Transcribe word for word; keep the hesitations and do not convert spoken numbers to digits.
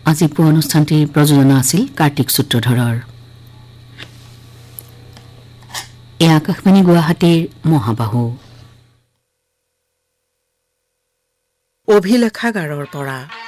আজি পুৱা অনুষ্ঠানটিৰ প্ৰযোজনা আছিল কাৰ্তিক সূত্ৰধৰৰ। এয়া আকাশবাণী গুৱাহাটীৰ মহাবাহু অভিলেখাগাৰৰ পৰা